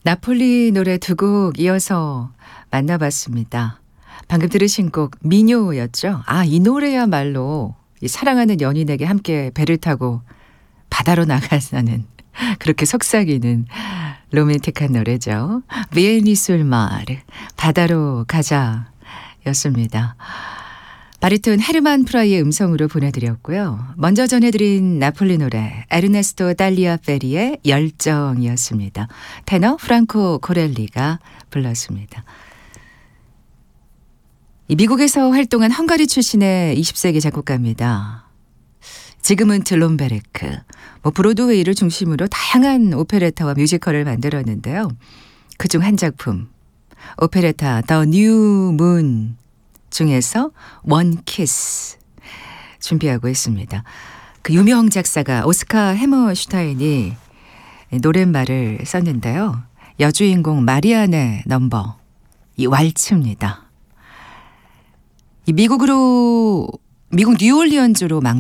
나폴리 노래 두 곡 이어서 만나봤습니다. 방금 들으신 곡 미녀였죠. 아, 이 노래야말로 이 사랑하는 연인에게 함께 배를 타고 바다로 나가자는 그렇게 속삭이는 로맨틱한 노래죠. 비에니 술 마르, 바다로 가자 였습니다. 바리톤 헤르만 프라이의 음성으로 보내드렸고요. 먼저 전해드린 나폴리 노래 에르네스토 달리아 페리의 열정이었습니다. 테너 프랑코 코렐리가 불렀습니다. 이 미국에서 활동한 헝가리 출신의 20세기 작곡가입니다. 지금은트 롬베르크, 브로드웨이를 중심으로 다양한 오페레타와 뮤지컬을 만들었는데요. 그중 한 작품 오페레타 더 뉴 문 중에서 원 키스 준비하고 있습니다. 그 유명 작사가 오스카 해머슈타인이 노랫말을 썼는데요. 여주인공 마리안의 넘버, 이 왈츠입니다. 미국 뉴올리언즈로 막